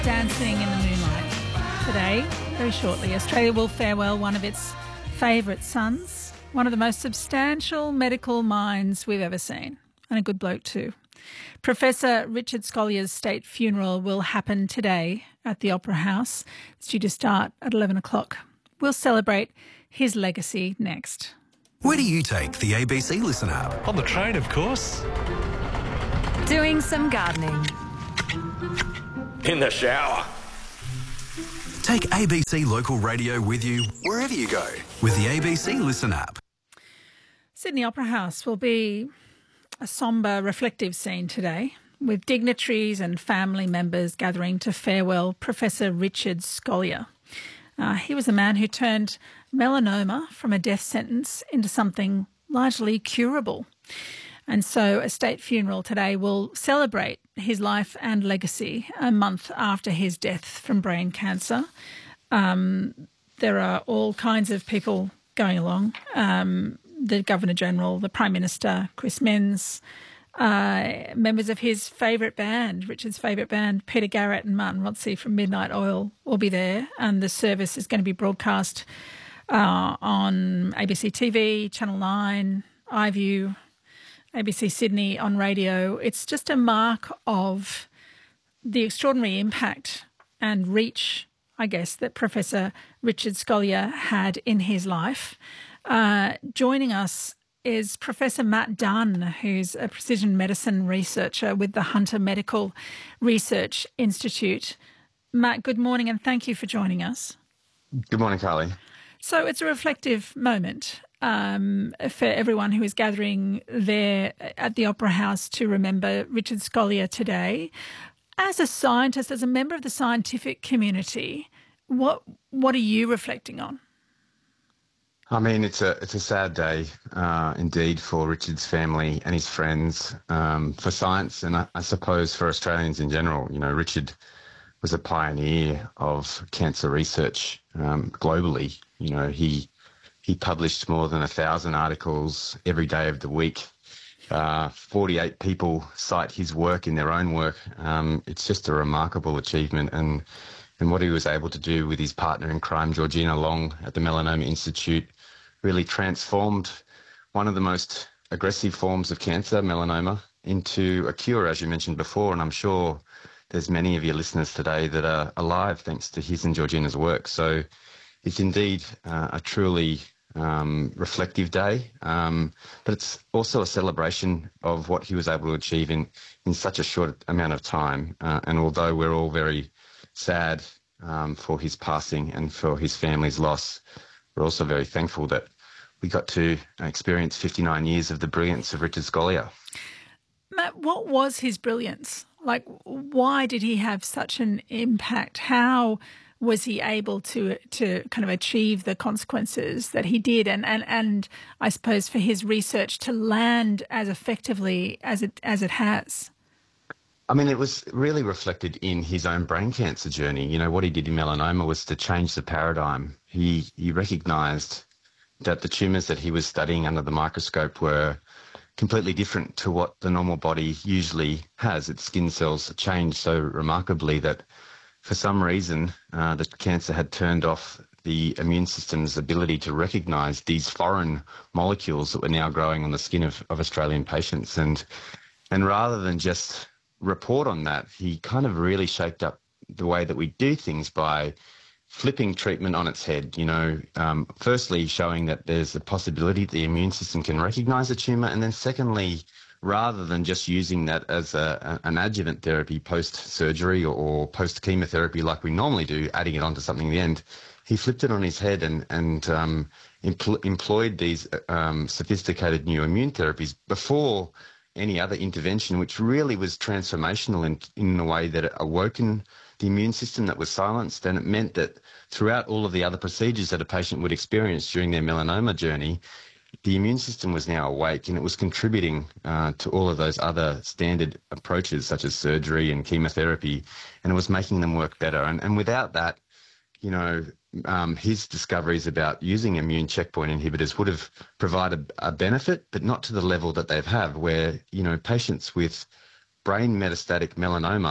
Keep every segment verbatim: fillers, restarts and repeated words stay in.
Dancing in the moonlight. Today, very shortly, Australia will farewell one of its favourite sons, one of the most substantial medical minds we've ever seen, and a good bloke too. Professor Richard Scolier's state funeral will happen today at the Opera House. It's due to start at eleven o'clock. We'll celebrate his legacy next. Where do you take the A B C Listen app? On the train, of course. Doing some gardening. In the shower. Take A B C Local Radio with you wherever you go with the A B C Listen app. Sydney Opera House will be a sombre, reflective scene today, with dignitaries and family members gathering to farewell Professor Richard Scolyer. Uh, he was a man who turned melanoma from a death sentence into something largely curable. And so a state funeral today will celebrate his life and legacy a month after his death from brain cancer. Um, there are all kinds of people going along. Um, the Governor-General, the Prime Minister, Chris Minns, uh, members of his favourite band, Richard's favourite band, Peter Garrett and Martin Rotsey from Midnight Oil will be there. And the service is going to be broadcast uh, on A B C T V, Channel nine, iView, A B C Sydney on radio. It's just a mark of the extraordinary impact and reach, I guess, that Professor Richard Scolyer had in his life. Uh, joining us is Professor Matt Dunn, who's a precision medicine researcher with the Hunter Medical Research Institute. Matt, good morning and thank you for joining us. Good morning, Carly. So it's a reflective moment um, for everyone who is gathering there at the Opera House to remember Richard Scolyer today. As a scientist, as a member of the scientific community, what what are you reflecting on? I mean, it's a it's a sad day uh, indeed for Richard's family and his friends, um, for science, and I, I suppose for Australians in general. You know, Richard was a pioneer of cancer research um, globally. You know, he he published more than a thousand articles every day of the week. Uh, forty-eight people cite his work in their own work. Um, it's just a remarkable achievement, and and what he was able to do with his partner in crime, Georgina Long, at the Melanoma Institute, really transformed one of the most aggressive forms of cancer, melanoma, into a cure, as you mentioned before. And I'm sure there's many of your listeners today that are alive thanks to his and Georgina's work. So it's indeed uh, a truly um, reflective day, um, but it's also a celebration of what he was able to achieve in, in such a short amount of time. Uh, and although we're all very sad um, for his passing and for his family's loss, we're also very thankful that we got to experience fifty-nine years of the brilliance of Richard Scolyer. Matt, what was his brilliance? Like, why did he have such an impact? How was he able to to kind of achieve the consequences that he did? And, and, and I suppose for his research to land as effectively as it as it has? I mean, it was really reflected in his own brain cancer journey. You know, what he did in melanoma was to change the paradigm. He he recognised that the tumours that he was studying under the microscope were completely different to what the normal body usually has. Its skin cells changed so remarkably that for some reason uh, the cancer had turned off the immune system's ability to recognise these foreign molecules that were now growing on the skin of, of Australian patients. And and rather than just report on that, he kind of really shaped up the way that we do things by flipping treatment on its head, you know, um, firstly showing that there's a possibility the immune system can recognise a tumour, and then secondly, rather than just using that as a, an adjuvant therapy post-surgery or, or post-chemotherapy like we normally do, adding it onto something in the end, he flipped it on his head and, and um, empl- employed these um, sophisticated new immune therapies before any other intervention, which really was transformational in, in a way that it awoken the immune system that was silenced, and it meant that throughout all of the other procedures that a patient would experience during their melanoma journey, the immune system was now awake, and it was contributing uh, to all of those other standard approaches such as surgery and chemotherapy, and it was making them work better. And, and without that, you know, um, his discoveries about using immune checkpoint inhibitors would have provided a benefit, but not to the level that they've have, where, you know, patients with brain metastatic melanoma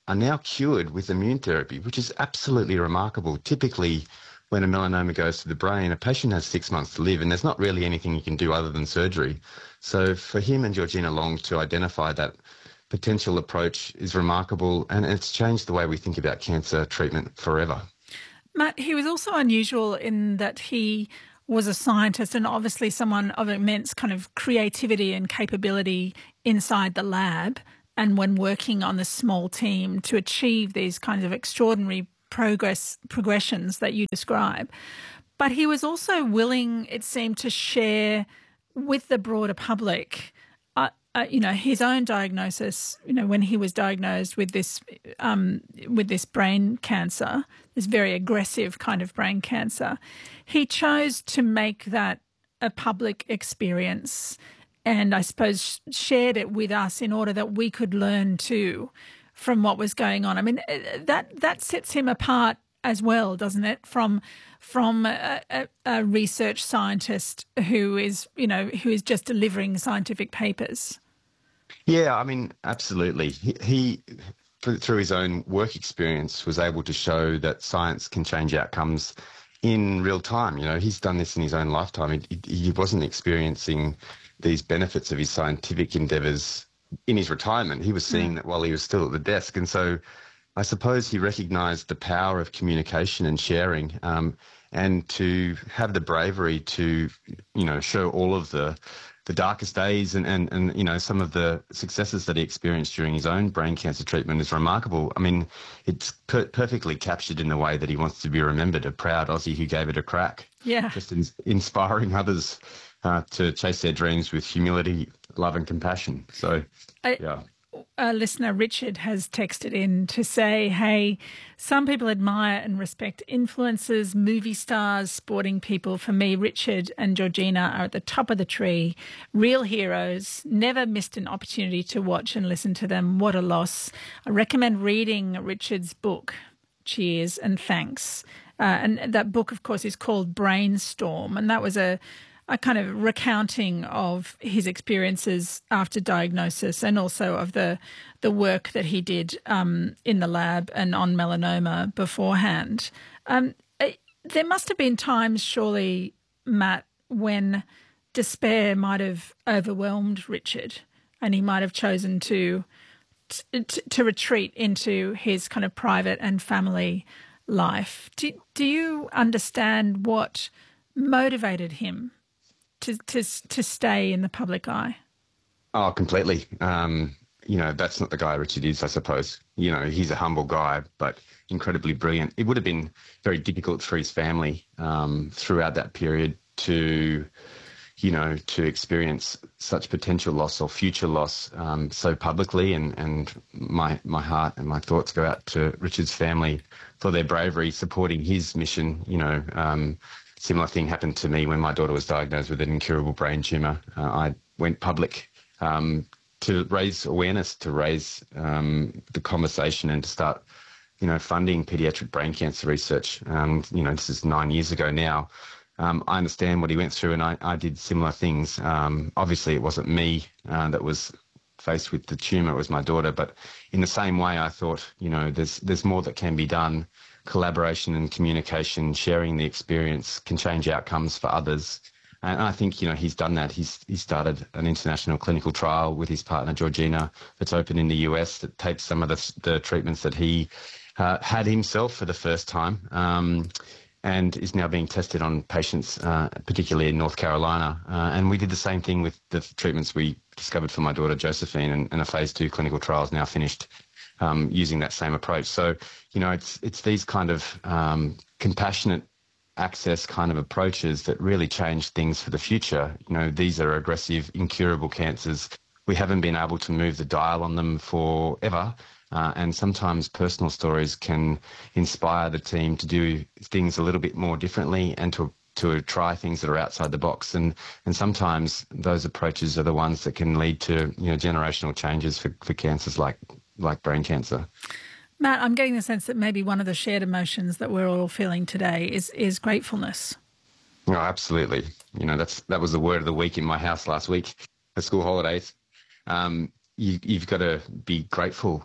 are now cured with immune therapy, which is absolutely remarkable. Typically, when a melanoma goes to the brain, a patient has six months to live, and there's not really anything you can do other than surgery. So for him and Georgina Long to identify that potential approach is remarkable, and it's changed the way we think about cancer treatment forever. Matt, he was also unusual in that he was a scientist and obviously someone of immense kind of creativity and capability inside the lab, and when working on this small team to achieve these kinds of extraordinary progress progressions that you describe. But he was also willing, it seemed, to share with the broader public uh, uh, you know, his own diagnosis, you know, when he was diagnosed with this um, with this brain cancer, this very aggressive kind of brain cancer. He chose to make that a public experience, and I suppose shared it with us in order that we could learn too from what was going on. I mean, that that sets him apart as well, doesn't it, from from a, a, a research scientist who is, you know, who is just delivering scientific papers. Yeah, I mean, absolutely. He, he through his own work experience, was able to show that science can change outcomes in real time. You know, he's done this in his own lifetime. He, he wasn't experiencing these benefits of his scientific endeavours in his retirement. He was seeing that while he was still at the desk. And so I suppose he recognised the power of communication and sharing, um, and to have the bravery to, you know, show all of the the darkest days and, and, and, you know, some of the successes that he experienced during his own brain cancer treatment is remarkable. I mean, it's per- perfectly captured in the way that he wants to be remembered, a proud Aussie who gave it a crack. Yeah. Just in- inspiring others uh, to chase their dreams with humility, love and compassion. So, I- yeah. A listener, Richard, has texted in to say, hey, some people admire and respect influencers, movie stars, sporting people. For me, Richard and Georgina are at the top of the tree, real heroes, never missed an opportunity to watch and listen to them. What a loss. I recommend reading Richard's book, Cheers and Thanks. Uh, and that book, of course, is called Brainstorm, and that was a a kind of recounting of his experiences after diagnosis, and also of the the work that he did um, in the lab and on melanoma beforehand. Um, there must have been times, surely, Matt, when despair might have overwhelmed Richard, and he might have chosen to to, to retreat into his kind of private and family life. Do, do you understand what motivated him To, to to stay in the public eye? Oh, completely. Um, you know, that's not the guy Richard is, I suppose. You know, he's a humble guy, but incredibly brilliant. It would have been very difficult for his family um, throughout that period to, you know, to experience such potential loss or future loss um, so publicly. And, and my, my heart and my thoughts go out to Richard's family for their bravery supporting his mission, you know. Um, Similar thing happened to me when my daughter was diagnosed with an incurable brain tumour. Uh, I went public um, to raise awareness, to raise um, the conversation, and to start, you know, funding paediatric brain cancer research. Um, you know, this is nine years ago now. Um, I understand what he went through, and I, I did similar things. Um, obviously, it wasn't me uh, that was faced with the tumour; it was my daughter. But in the same way, I thought, you know, there's there's more that can be done. Collaboration and communication, sharing the experience can change outcomes for others. And I think, you know, he's done that. He's he started an international clinical trial with his partner, Georgina, that's open in the U S, that takes some of the, the treatments that he uh, had himself for the first time, um, and is now being tested on patients, uh, particularly in North Carolina. Uh, and we did the same thing with the treatments we discovered for my daughter, Josephine, and, and a phase two clinical trial is now finished Um, using that same approach. So, you know, it's it's these kind of um, compassionate access kind of approaches that really change things for the future. You know, these are aggressive, incurable cancers. We haven't been able to move the dial on them forever. Uh, and sometimes personal stories can inspire the team to do things a little bit more differently and to to try things that are outside the box. And, and sometimes those approaches are the ones that can lead to, you know, generational changes for, for cancers like like brain cancer. Matt, I'm getting the sense that maybe one of the shared emotions that we're all feeling today is is gratefulness. Oh, absolutely. You know, that's that was the word of the week in my house last week, the school holidays. Um, you, you've got to be grateful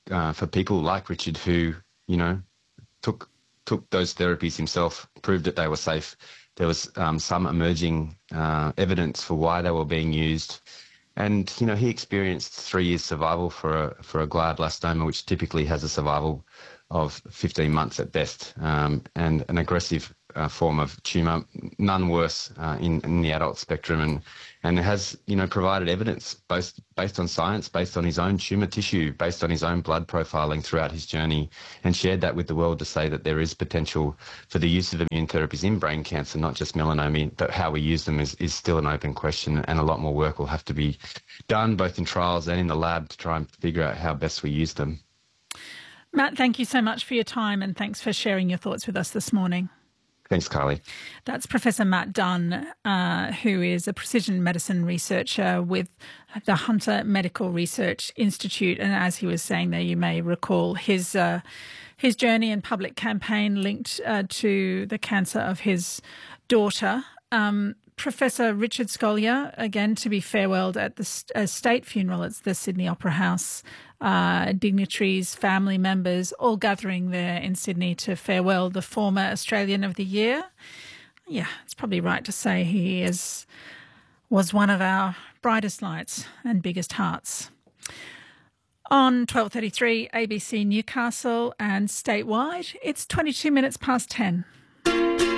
uh, for people like Richard who, you know, took took those therapies himself, proved that they were safe. There was um, some emerging uh, evidence for why they were being used. And, you know, he experienced three years survival for a, for a glioblastoma, which typically has a survival of fifteen months at best, um, and an aggressive uh, form of tumour, none worse uh, in, in the adult spectrum, and and has, you know, provided evidence based, based on science, based on his own tumour tissue, based on his own blood profiling throughout his journey, and shared that with the world to say that there is potential for the use of immune therapies in brain cancer, not just melanoma, but how we use them is, is still an open question, and a lot more work will have to be done both in trials and in the lab to try and figure out how best we use them. Matt, thank you so much for your time and thanks for sharing your thoughts with us this morning. Thanks, Carly. That's Professor Matt Dunn, uh, who is a precision medicine researcher with the Hunter Medical Research Institute. And as he was saying there, you may recall his uh, his journey and public campaign linked uh, to the cancer of his daughter. Um, Professor Richard Scolyer, again, to be farewelled at the uh, state funeral at the Sydney Opera House. Uh, dignitaries, family members, all gathering there in Sydney to farewell the former Australian of the Year. Yeah, it's probably right to say he is was one of our brightest lights and biggest hearts. On twelve thirty-three A B C Newcastle and statewide, it's twenty-two minutes past ten.